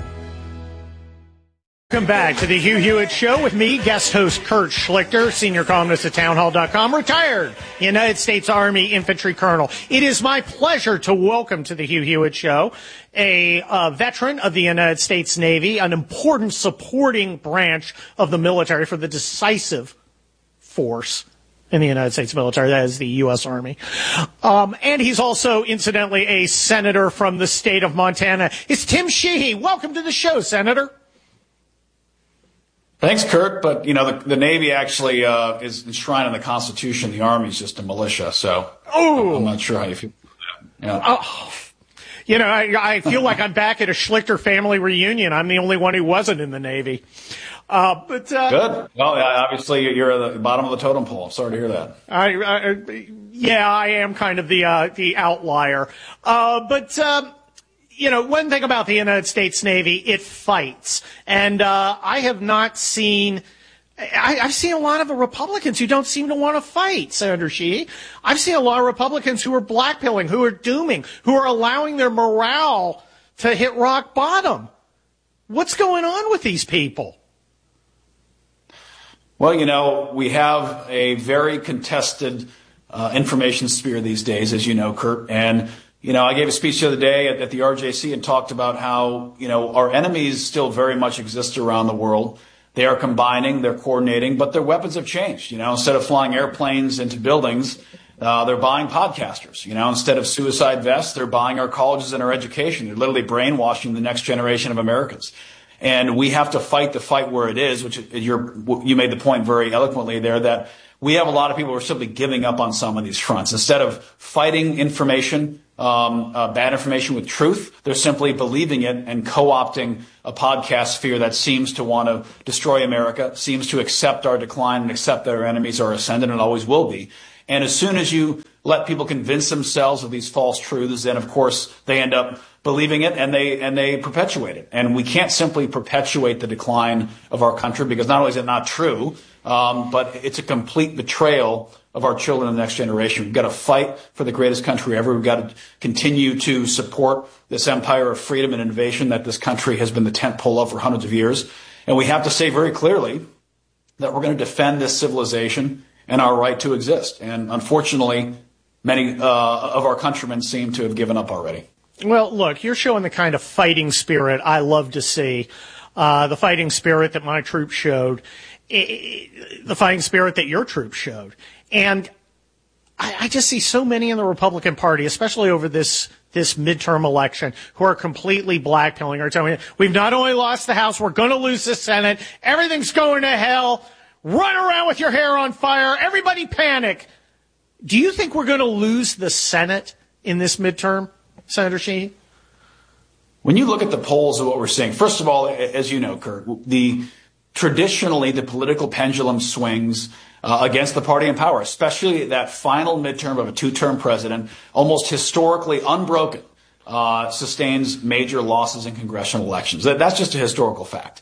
Welcome back to the Hugh Hewitt Show with me, guest host Kurt Schlichter, senior columnist at townhall.com, retired United States Army infantry colonel. It is my pleasure to welcome to the Hugh Hewitt Show a veteran of the United States Navy, an important supporting branch of the military for the decisive force in the United States military, that is the U.S. Army. And he's also, incidentally, a senator from the state of Montana. It's Tim Sheehy. Welcome to the show, Senator. Thanks, Kurt. But, you know, the Navy actually is enshrined in the Constitution. The Army's just a militia. So I'm not sure how you feel about that. Yeah. You know, I feel like I'm back at a Schlichter family reunion. I'm the only one who wasn't in the Navy. Good. Well, obviously you're at the bottom of the totem pole. I'm sorry to hear that. I am kind of the outlier. You know, one thing about the United States Navy, it fights. And I have not seen I've seen a lot of Republicans who don't seem to want to fight, Senator Sheehy. I've seen a lot of Republicans who are blackpilling, who are dooming, who are allowing their morale to hit rock bottom. What's going on with these people? Well, you know, we have a very contested information sphere these days, as you know, Kurt. And, you know, I gave a speech the other day at the RJC and talked about how, you know, our enemies still very much exist around the world. They are combining, they're coordinating, but their weapons have changed. You know, instead of flying airplanes into buildings, they're buying podcasters. You know, instead of suicide vests, they're buying our colleges and our education. They're literally brainwashing the next generation of Americans. And we have to fight the fight where it is, which you made the point very eloquently there, that we have a lot of people who are simply giving up on some of these fronts. Instead of fighting information, bad information with truth, they're simply believing it and co-opting a podcast sphere that seems to want to destroy America, seems to accept our decline and accept that our enemies are ascendant and always will be. And as soon as you let people convince themselves of these false truths, then of course they end up believing it and they perpetuate it. And we can't simply perpetuate the decline of our country, because not only is it not true, but it's a complete betrayal of our children and the next generation. We've got to fight for the greatest country ever. We've got to continue to support this empire of freedom and innovation that this country has been the tent pole of for hundreds of years. And we have to say very clearly that we're going to defend this civilization and our right to exist. And unfortunately, many of our countrymen seem to have given up already. Well, look, you're showing the kind of fighting spirit I love to see, the fighting spirit that my troops showed, the fighting spirit that your troops showed. And I just see so many in the Republican Party, especially over this midterm election, who are completely blackpilling, are telling me, we've not only lost the House, we're going to lose the Senate, everything's going to hell, run around with your hair on fire, everybody panic. Do you think we're going to lose the Senate in this midterm, Senator Sheehy? When you look at the polls of what we're seeing, first of all, as you know, Kurt, traditionally the political pendulum swings against the party in power, especially that final midterm of a two-term president, almost historically unbroken, sustains major losses in congressional elections. That's just a historical fact.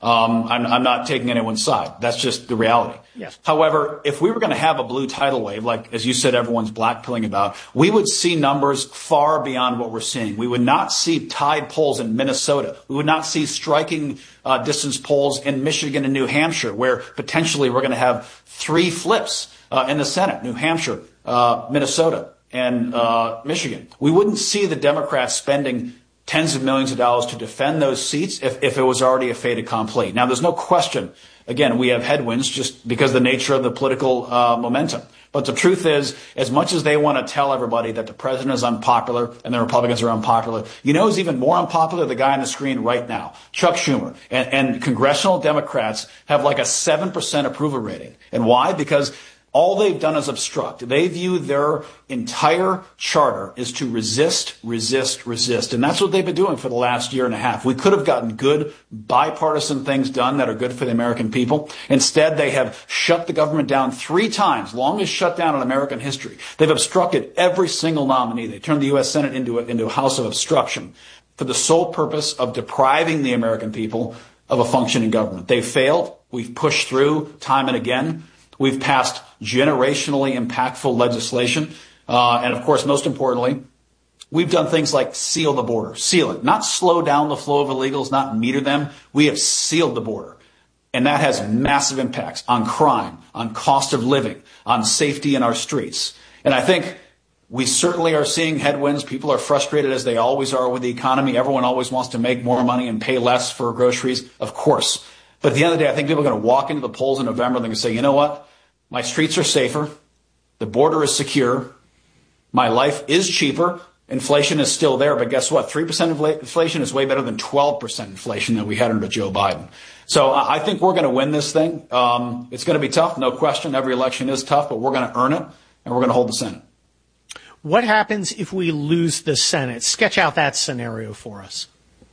I'm not taking anyone's side. That's just the reality. Yes. However, if we were going to have a blue tidal wave, like, as you said, everyone's blackpilling about, we would see numbers far beyond what we're seeing. We would not see tied polls in Minnesota. We would not see striking distance polls in Michigan and New Hampshire, where potentially we're going to have 3 flips in the Senate: New Hampshire, Minnesota, and Michigan. We wouldn't see the Democrats spending tens of millions of dollars to defend those seats if it was already a fait accompli. Now, there's no question, again, we have headwinds just because of the nature of the political momentum. But the truth is, as much as they want to tell everybody that the president is unpopular and the Republicans are unpopular, you know who's even more unpopular? The guy on the screen right now, Chuck Schumer. And congressional Democrats have like a 7% approval rating. And why? Because all they've done is obstruct. They view their entire charter is to resist, resist, resist. And that's what they've been doing for the last year and a half. We could have gotten good bipartisan things done that are good for the American people. Instead, they have shut the government down 3 times, longest shutdown in American history. They've obstructed every single nominee. They turned the U.S. Senate into a house of obstruction for the sole purpose of depriving the American people of a functioning government. They failed. We've pushed through time and again. We've passed generationally impactful legislation. And of course, most importantly, we've done things like seal the border, seal it, not slow down the flow of illegals, not meter them. We have sealed the border. And that has massive impacts on crime, on cost of living, on safety in our streets. And I think we certainly are seeing headwinds. People are frustrated, as they always are, with the economy. Everyone always wants to make more money and pay less for groceries, of course. But at the end of the day, I think people are going to walk into the polls in November and they're going to say, you know what? My streets are safer. The border is secure. My life is cheaper. Inflation is still there. But guess what? 3% inflation is way better than 12% inflation that we had under Joe Biden. So I think we're going to win this thing. It's going to be tough, no question. Every election is tough, but we're going to earn it, and we're going to hold the Senate. What happens if we lose the Senate? Sketch out that scenario for us.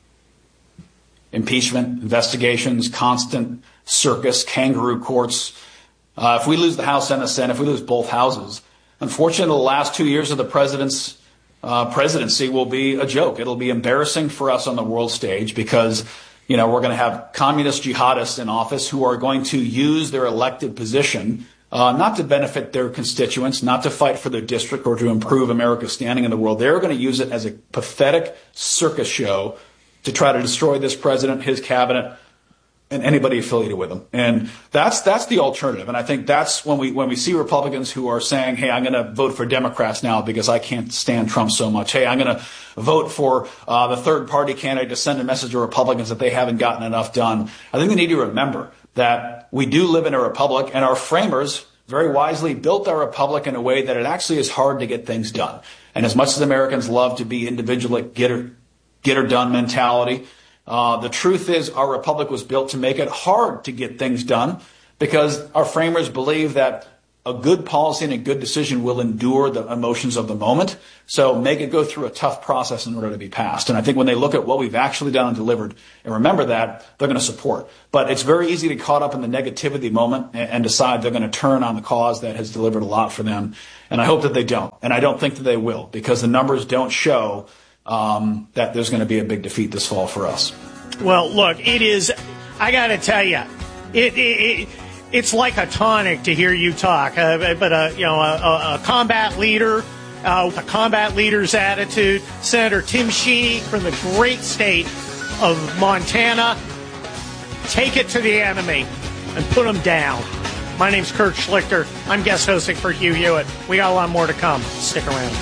Impeachment, investigations, constant circus, kangaroo courts. If we lose the House and the Senate, if we lose both houses, unfortunately, the last 2 years of the president's presidency will be a joke. It'll be embarrassing for us on the world stage because, you know, we're going to have communist jihadists in office who are going to use their elected position not to benefit their constituents, not to fight for their district or to improve America's standing in the world. They're going to use it as a pathetic circus show to try to destroy this president, his cabinet, and anybody affiliated with him. And that's the alternative. And I think that's when we see Republicans who are saying, hey, I'm going to vote for Democrats now because I can't stand Trump so much. Hey, I'm going to vote for the third party candidate to send a message to Republicans that they haven't gotten enough done. I think we need to remember that we do live in a republic, and our framers very wisely built our republic in a way that it actually is hard to get things done. And as much as Americans love to be individual, get her done mentality, The truth is our republic was built to make it hard to get things done because our framers believe that a good policy and a good decision will endure the emotions of the moment. So make it go through a tough process in order to be passed. And I think when they look at what we've actually done and delivered and remember that, they're going to support. But it's very easy to get caught up in the negativity of the moment and decide they're going to turn on the cause that has delivered a lot for them. And I hope that they don't. And I don't think that they will because the numbers don't show that there's going to be a big defeat this fall for us. Well, look, it is, I got to tell you, it's like a tonic to hear you talk. But a combat leader with a combat leader's attitude, Senator Tim Sheeny from the great state of Montana, take it to the enemy and put them down. My name's Kurt Schlichter. I'm guest hosting for Hugh Hewitt. We got a lot more to come. Stick around.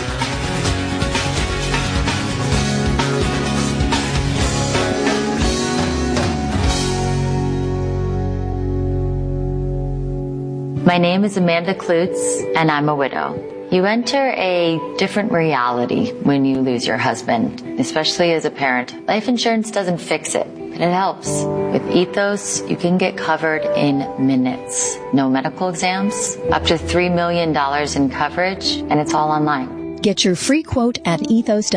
My name is Amanda Klutz, and I'm a widow. You enter a different reality when you lose your husband, especially as a parent. Life insurance doesn't fix it, but it helps. With Ethos, you can get covered in minutes. No medical exams, up to $3 million in coverage, and it's all online. Get your free quote at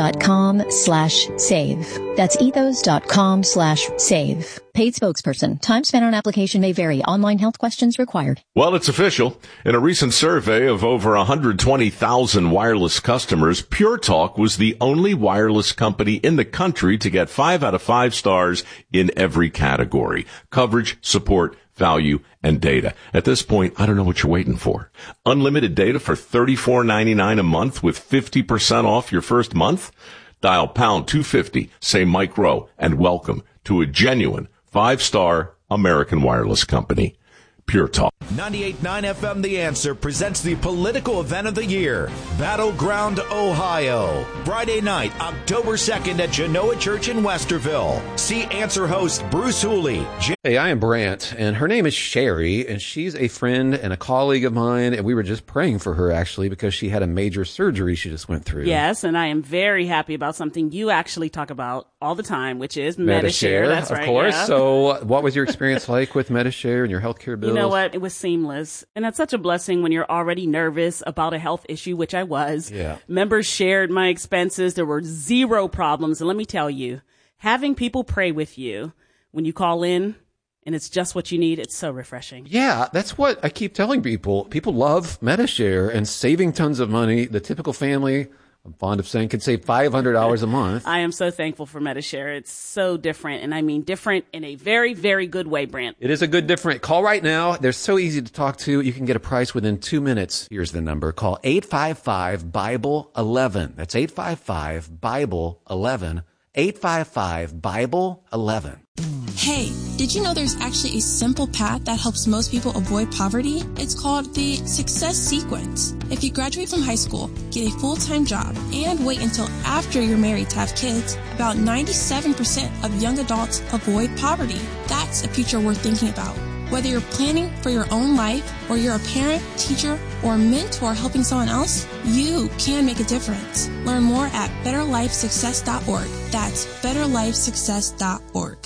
ethos.com/save. That's ethos.com/save. Paid spokesperson. Time spent on application may vary. Online health questions required. Well, it's official. In a recent survey of over 120,000 wireless customers, Pure Talk was the only wireless company in the country to get 5 out of 5 stars in every category: coverage, support, value, and data. At this point, I don't know what you're waiting for. Unlimited data for $34.99 a month with 50% off your first month? Dial pound 250, say Mike Rowe, and welcome to a genuine 5-star American wireless company. Pure Talk. 98.9 FM The Answer presents the political event of the year, Battleground, Ohio. Friday night, October 2nd at Genoa Church in Westerville. See Answer host Bruce Hooley. Hey, I am Brant, and her name is Sherry, and she's a friend and a colleague of mine, and we were just praying for her, actually, because she had a major surgery she just went through. Yes, and I am very happy about something you actually talk about all the time, which is Medi-Share. That's right, of course. Yeah. So what was your experience like with Medi-Share and your healthcare bills? You know what? It was seamless. And that's such a blessing when you're already nervous about a health issue, which I was. Yeah. Members shared my expenses. There were zero problems. And let me tell you, having people pray with you when you call in and it's just what you need, it's so refreshing. Yeah, that's what I keep telling people. People love Medi-Share and saving tons of money. The typical family, I'm fond of saying, could save $500 a month. I am so thankful for Medi-Share. It's so different, and I mean different in a very, very good way, Brant. It is a good different. Call right now. They're so easy to talk to. You can get a price within 2 minutes. Here's the number. Call 855-BIBLE-11. That's 855-BIBLE-11. 855-BIBLE-11. Hey, did you know there's actually a simple path that helps most people avoid poverty? It's called the Success Sequence. If you graduate from high school, get a full-time job, and wait until after you're married to have kids, about 97% of young adults avoid poverty. That's a future worth thinking about. Whether you're planning for your own life or you're a parent, teacher, or mentor helping someone else, you can make a difference. Learn more at betterlifesuccess.org. That's betterlifesuccess.org.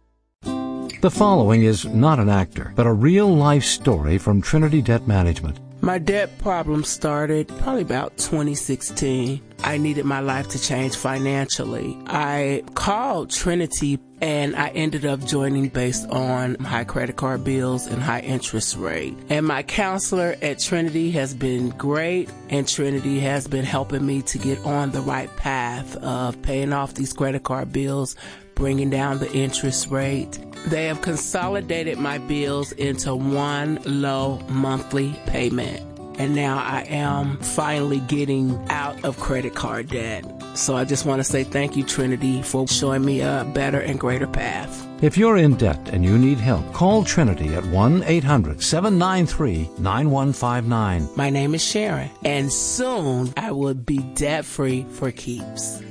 The following is not an actor, but a real-life story from Trinity Debt Management. My debt problem started probably about 2016. I needed my life to change financially. I called Trinity and I ended up joining based on high credit card bills and high interest rate. And my counselor at Trinity has been great, and Trinity has been helping me to get on the right path of paying off these credit card bills, bringing down the interest rate. They have consolidated my bills into one low monthly payment. And now I am finally getting out of credit card debt. So I just want to say thank you, Trinity, for showing me a better and greater path. If you're in debt and you need help, call Trinity at 1-800-793-9159. My name is Sharon, and soon I will be debt-free for keeps.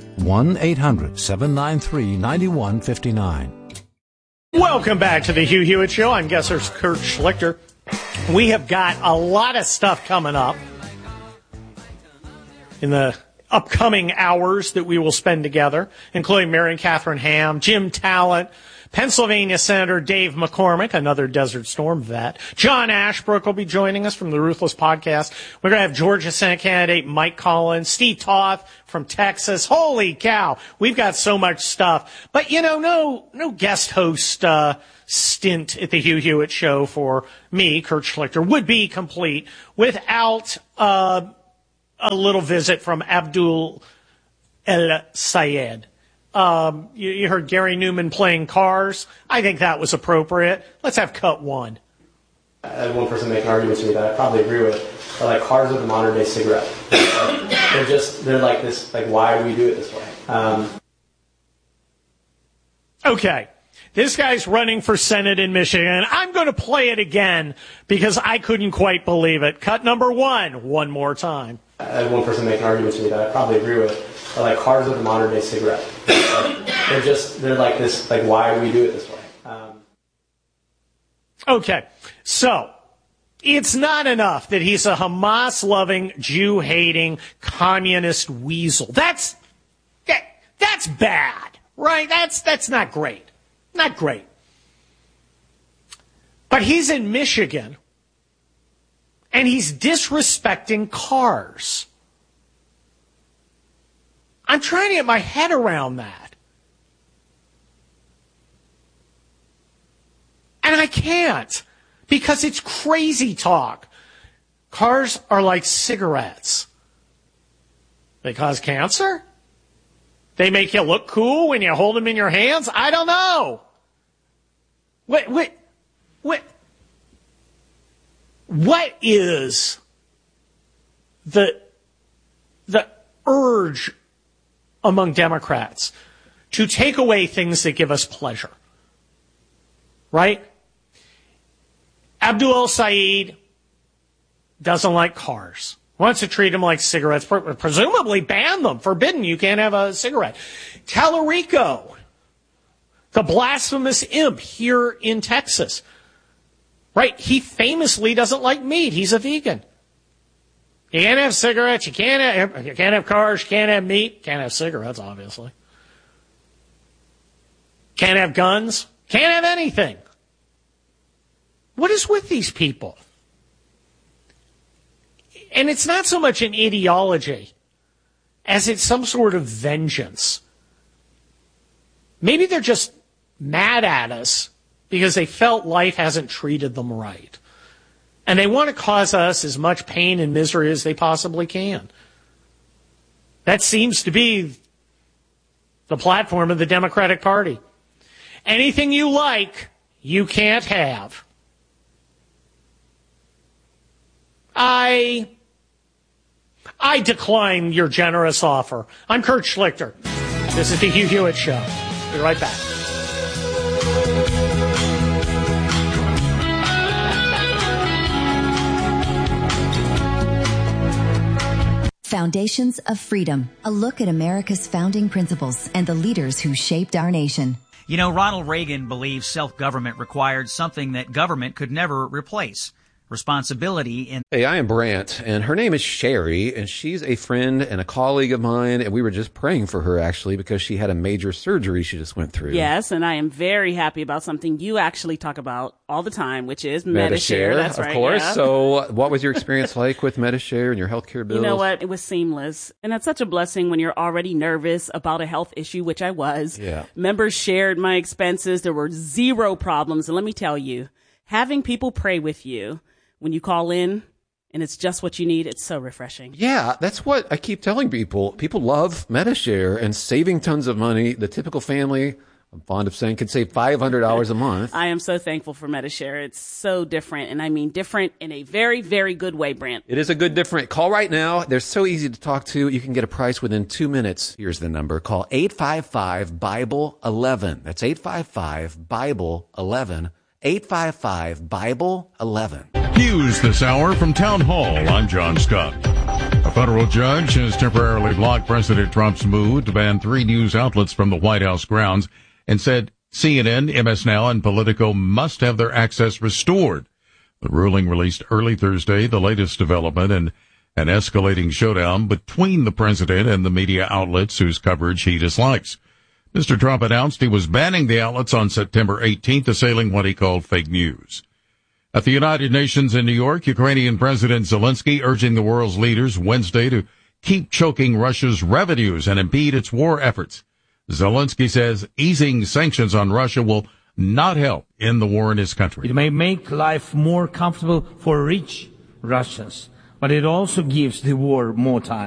1-800-793-9159. Welcome back to the Hugh Hewitt Show. I'm guest host Kurt Schlichter. We have got a lot of stuff coming up in the upcoming hours that we will spend together, including Marion Catherine Ham, Jim Talent, Pennsylvania Senator Dave McCormick, another Desert Storm vet. John Ashbrook will be joining us from the Ruthless Podcast. We're going to have Georgia Senate candidate Mike Collins, Steve Toth from Texas. Holy cow. We've got so much stuff. But, no guest host stint at the Hugh Hewitt Show for me, Kurt Schlichter, would be complete without a little visit from Abdul El Sayed. You heard Gary Newman playing Cars. I think that was appropriate. Let's have cut one. I had one person make an argument to me that I probably agree with. But like cars are the modern day cigarette. They're like this, like why do we do it this way? Okay. This guy's running for Senate in Michigan. I'm going to play it again because I couldn't quite believe it. Cut number one more time. I had one person make an argument to me that I probably agree with. But like cars are the modern day cigarette. They're like this, like why do we do it this way? Okay. So it's not enough that he's a Hamas-loving, Jew-hating, communist weasel. That's bad, right? That's not great. Not great. But he's in Michigan, and he's disrespecting cars. I'm trying to get my head around that. And I can't, because it's crazy talk. Cars are like cigarettes. They cause cancer? They make you look cool when you hold them in your hands? I don't know. What is the urge among Democrats to take away things that give us pleasure? Right? Abdul Saeed doesn't like cars. Wants to treat them like cigarettes, presumably ban them, forbidden. You can't have a cigarette. Tallarico, the blasphemous imp here in Texas, right? He famously doesn't like meat. He's a vegan. You can't have cigarettes. You can't have cars. You can't have meat. Can't have cigarettes, obviously. Can't have guns. Can't have anything. What is with these people? And it's not so much an ideology as it's some sort of vengeance. Maybe they're just mad at us because they felt life hasn't treated them right. And they want to cause us as much pain and misery as they possibly can. That seems to be the platform of the Democratic Party. Anything you like, you can't have. I decline your generous offer. I'm Kurt Schlichter. This is the Hugh Hewitt Show. Be right back. Foundations of Freedom, a look at America's founding principles and the leaders who shaped our nation. You know, Ronald Reagan believed self-government required something that government could never replace. Responsibility in... Hey, I am Brant, and her name is Sherry, and she's a friend and a colleague of mine, and we were just praying for her, actually, because she had a major surgery she just went through. Yes, and I am very happy about something you actually talk about all the time, which is Medi-Share. That's right, of course. Yeah. So what was your experience like with Medi-Share and your healthcare bills? You know what? It was seamless. And that's such a blessing when you're already nervous about a health issue, which I was. Yeah. Members shared my expenses. There were zero problems. And let me tell you, having people pray with you when you call in and it's just what you need, it's so refreshing. Yeah, that's what I keep telling people. People love Medi-Share and saving tons of money. The typical family, I'm fond of saying, could save $500 a month. I am so thankful for Medi-Share. It's so different, and I mean different in a very, very good way, Brant. It is a good different. Call right now. They're so easy to talk to. You can get a price within 2 minutes. Here's the number. Call 855-BIBLE-11. That's 855-BIBLE-11. 855-BIBLE-11. News this hour from Town Hall. I'm John Scott. A federal judge has temporarily blocked President Trump's move to ban 3 news outlets from the White House grounds and said CNN, MS Now, and Politico must have their access restored. The ruling released early Thursday, the latest development, and an escalating showdown between the president and the media outlets whose coverage he dislikes. Mr. Trump announced he was banning the outlets on September 18th, assailing what he called fake news. At the United Nations in New York, Ukrainian President Zelensky urging the world's leaders Wednesday to keep choking Russia's revenues and impede its war efforts. Zelensky says easing sanctions on Russia will not help in the war in his country. It may make life more comfortable for rich Russians, but it also gives the war more time.